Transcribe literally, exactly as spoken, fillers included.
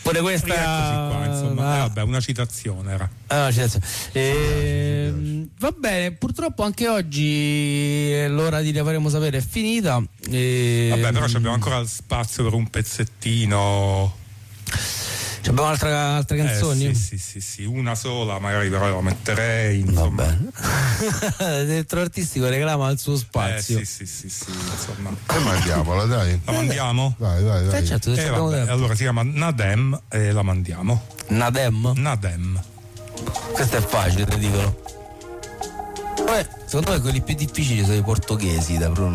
Pure questa Eccoci qua, insomma, ah. eh, vabbè, una citazione era. Ah, citazione. E, va bene, purtroppo anche oggi l'ora di Le faremo sapere è finita. E, vabbè, però abbiamo ancora spazio per un pezzettino. Abbiamo altra, altre canzoni? Eh, sì, sì, sì, sì, una sola, magari però la metterei. Insomma. Vabbè. Il direttore artistico reclama il suo spazio. Eh, sì, sì, sì, sì, insomma. E mandiamola, dai. La mandiamo? Vai, vai, vai. Eh, certo, Eh, vabbè, allora si chiama Nadem e la mandiamo. Nadem? Nadem. Questo è facile, ti dicono. Beh, secondo me quelli più difficili sono i portoghesi da pronunciare.